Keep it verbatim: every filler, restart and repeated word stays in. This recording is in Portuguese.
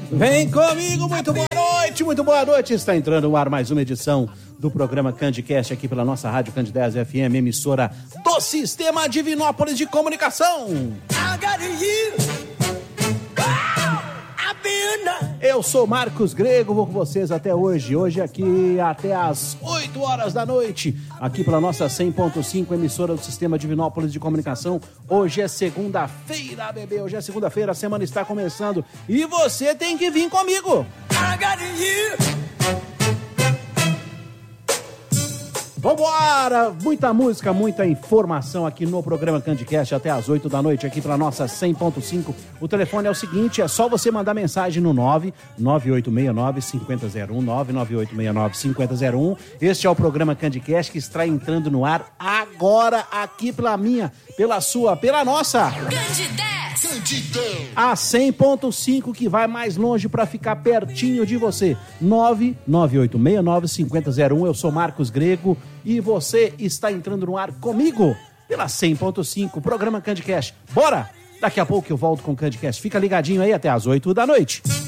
Vem comigo, muito boa noite, muito boa noite. Está entrando no ar mais uma edição do programa Candicast aqui pela nossa Rádio Candidez F M, emissora do Sistema Divinópolis de Comunicação. Eu sou Marcos Grego, vou com vocês até hoje. Hoje aqui até às oito horas da noite, aqui pela nossa cem ponto cinco, emissora do Sistema Divinópolis de Comunicação. Hoje é segunda-feira, bebê. Hoje é segunda-feira, a semana está começando e você tem que vir comigo. Vambora! Muita música, muita informação aqui no programa Candicast até às oito da noite, aqui pela nossa cem ponto cinco. O telefone é o seguinte, é só você mandar mensagem no nove nove oito seis nove cinco zero zero um, nove nove oito seis nove cinco zero zero um. Este é o programa Candicast que está entrando no ar agora, aqui pela minha, pela sua, pela nossa Candidez! A cem ponto cinco, que vai mais longe para ficar pertinho de você. nove nove oito seis nove cinco zero um. Eu sou Marcos Grego e você está entrando no ar comigo pela cem ponto cinco, programa Candicast. Bora! Daqui a pouco eu volto com o Candicast. Fica ligadinho aí até às oito da noite.